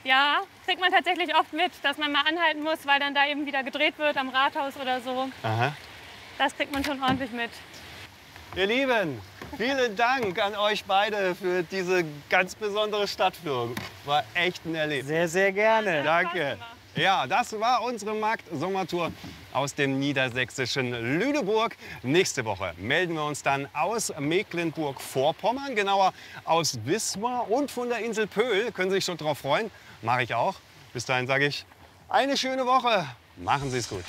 Ja, kriegt man tatsächlich oft mit, dass man mal anhalten muss, weil dann da eben wieder gedreht wird am Rathaus oder so. Aha. Das kriegt man schon ordentlich mit. Ihr Lieben, vielen Dank an euch beide für diese ganz besondere Stadtführung. War echt ein Erlebnis. Sehr, sehr gerne. Danke. Ja, das war unsere Markt-Sommertour aus dem niedersächsischen Lüneburg. Nächste Woche melden wir uns dann aus Mecklenburg-Vorpommern, genauer aus Wismar und von der Insel Pöhl. Können Sie sich schon drauf freuen? Mache ich auch. Bis dahin sage ich, eine schöne Woche. Machen Sie es gut.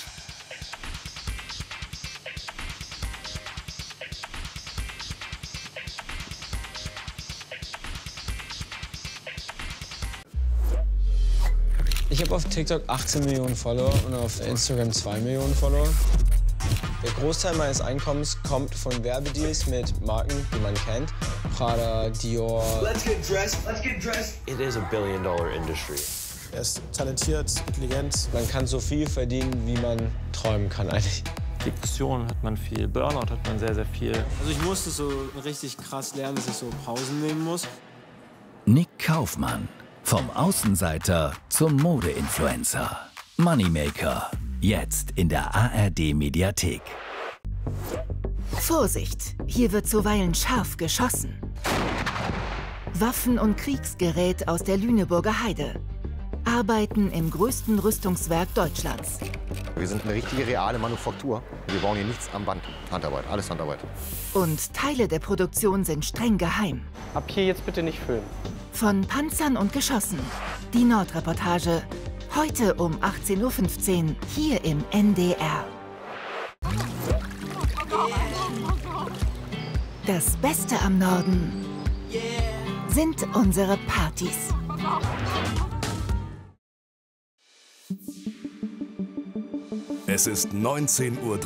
Ich habe auf TikTok 18 Millionen Follower und auf Instagram 2 Millionen Follower. Der Großteil meines Einkommens kommt von Werbedeals mit Marken, die man kennt. Prada, Dior. Let's get dressed. Let's get dressed. It is a billion-dollar industry. Er ist talentiert, intelligent. Man kann so viel verdienen, wie man träumen kann eigentlich. Depression hat man viel, Burnout hat man sehr, sehr viel. Also ich musste so richtig krass lernen, dass ich so Pausen nehmen muss. Nick Kaufmann. Vom Außenseiter zum Mode-Influencer. Moneymaker. Jetzt in der ARD-Mediathek. Vorsicht, hier wird zuweilen scharf geschossen. Waffen und Kriegsgerät aus der Lüneburger Heide. Arbeiten im größten Rüstungswerk Deutschlands. Wir sind eine richtige, reale Manufaktur. Wir bauen hier nichts am Band. Handarbeit, alles Handarbeit. Und Teile der Produktion sind streng geheim. Ab hier jetzt bitte nicht filmen. Von Panzern und Geschossen. Die Nordreportage. Heute um 18:15 Uhr hier im NDR. Das Beste am Norden sind unsere Partys. Es ist 19:30 Uhr.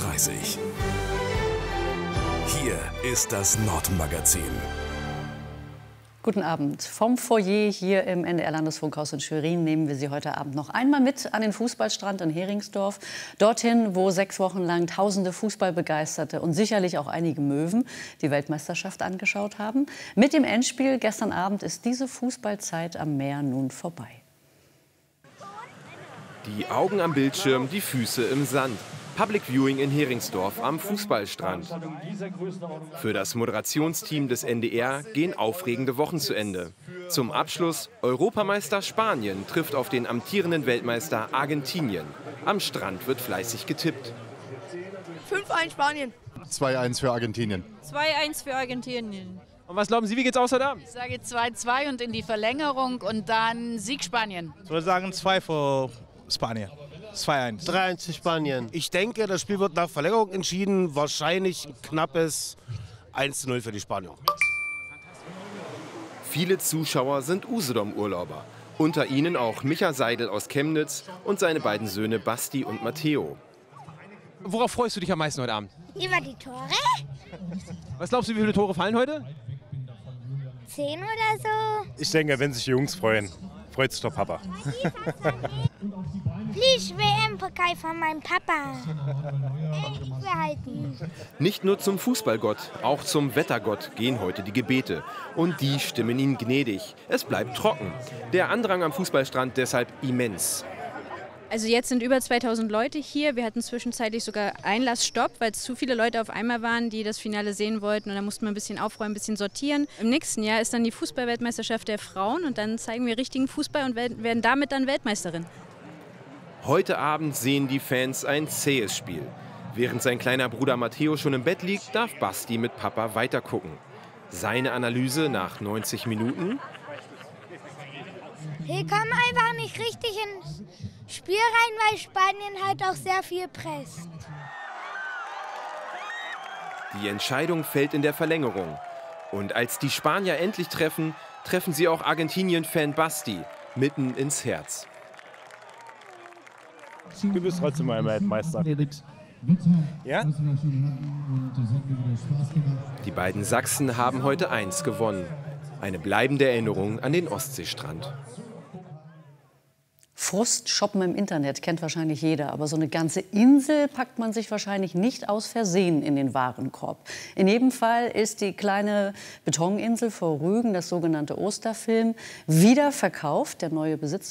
Hier ist das Nordmagazin. Guten Abend. Vom Foyer hier im NDR-Landesfunkhaus in Schwerin nehmen wir Sie heute Abend noch einmal mit an den Fußballstrand in Heringsdorf. Dorthin, wo 6 Wochen lang tausende Fußballbegeisterte und sicherlich auch einige Möwen die Weltmeisterschaft angeschaut haben. Mit dem Endspiel gestern Abend ist diese Fußballzeit am Meer nun vorbei. Die Augen am Bildschirm, die Füße im Sand. Public Viewing in Heringsdorf am Fußballstrand. Für das Moderationsteam des NDR gehen aufregende Wochen zu Ende. Zum Abschluss: Europameister Spanien trifft auf den amtierenden Weltmeister Argentinien. Am Strand wird fleißig getippt. 5-1 Spanien. 2-1 für Argentinien. 2-1 für Argentinien. Und was glauben Sie, wie geht's aus heute Abend? Ich sage 2-2 und in die Verlängerung und dann Sieg Spanien. Ich würde sagen 2 für Spanien. 2-1. 3-1 für Spanien. Ich denke, das Spiel wird nach Verlängerung entschieden. Wahrscheinlich ein knappes 1:0 für die Spanier. Viele Zuschauer sind Usedom-Urlauber. Unter ihnen auch Micha Seidel aus Chemnitz und seine beiden Söhne Basti und Matteo. Worauf freust du dich am meisten heute Abend? Über die Tore. Was glaubst du, wie viele Tore fallen heute? 10 oder so. Ich denke, wenn sich die Jungs freuen, freut sich der Papa. Please, WM-Pokal von meinem Papa. Ich will halten. Nicht nur zum Fußballgott, auch zum Wettergott gehen heute die Gebete. Und die stimmen ihn gnädig. Es bleibt trocken. Der Andrang am Fußballstrand deshalb immens. Also jetzt sind über 2000 Leute hier. Wir hatten zwischenzeitlich sogar Einlassstopp, weil es zu viele Leute auf einmal waren, die das Finale sehen wollten. Und da mussten wir ein bisschen aufräumen, ein bisschen sortieren. Im nächsten Jahr ist dann die Fußball-Weltmeisterschaft der Frauen. Und dann zeigen wir richtigen Fußball und werden damit dann Weltmeisterin. Heute Abend sehen die Fans ein zähes Spiel. Während sein kleiner Bruder Matteo schon im Bett liegt, darf Basti mit Papa weitergucken. Seine Analyse nach 90 Minuten: Wir kommen einfach nicht richtig ins Spiel rein, weil Spanien halt auch sehr viel presst. Die Entscheidung fällt in der Verlängerung. Und als die Spanier endlich treffen, treffen sie auch Argentinien-Fan Basti mitten ins Herz. Du bist trotzdem mal Weltmeister. Ja? Die beiden Sachsen haben heute 1 gewonnen. Eine bleibende Erinnerung an den Ostseestrand. Frust-Shoppen im Internet kennt wahrscheinlich jeder, aber so eine ganze Insel packt man sich wahrscheinlich nicht aus Versehen in den Warenkorb. In jedem Fall ist die kleine Betoninsel vor Rügen, das sogenannte Osterfilm, wieder verkauft. Der neue Besitzer